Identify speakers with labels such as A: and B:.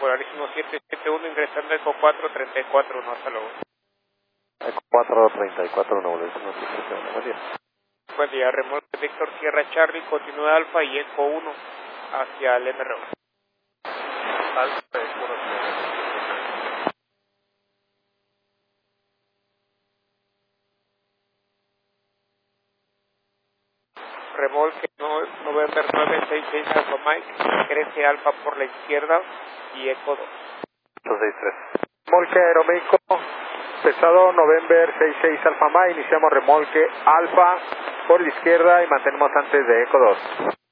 A: Polaris 1771 ingresando Eco 4, 34, hasta luego.
B: Eco 4, 34, Polaris 1771, buen día.
A: Buen día, remolque Víctor Sierra Charlie, continúa Alfa y Eco 1 hacia el MRO.
C: Alfa, Eco 1.
A: Remolque November 966 Alfa Mike, crece Alfa por la izquierda y Eco 2.
B: 263.
C: Remolque Aeroméxico, pesado November 66 Alfa Mike, iniciamos remolque Alfa por la izquierda y mantenemos antes de Eco 2.